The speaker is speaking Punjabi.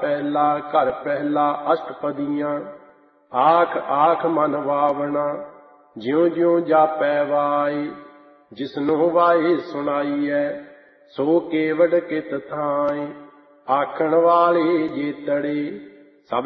ਪਹਿਲਾ ਘਰ ਪਹਿਲਾ ਅਸ਼ਟਪਦੀਆਂ। ਆਖ ਆਖ ਮਨ ਵਾਵਣਾ ਜਿਉਂ ਜਿਉਂ ਜਾਪੈ ਵਾਏ। ਜਿਸਨੂੰ ਵਾਹੀ ਸੁਣਾਈਐ ਸੋ ਕੇਵਡ ਕਿਤ ਥਾਏ। ਆਖਣ ਵਾਲੇ ਜੇਤੜੇ